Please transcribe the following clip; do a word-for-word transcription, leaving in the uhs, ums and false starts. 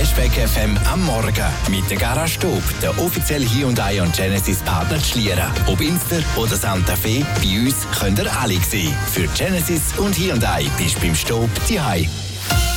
Cashback F M am Morgen mit der Garage Stob, der offizielle Hyundai und Genesis Partner Schlieren. Ob Inster oder Santa Fe, bei uns könnt ihr alle sehen. Für Genesis und Hyundai bist du beim Stob zu Hause.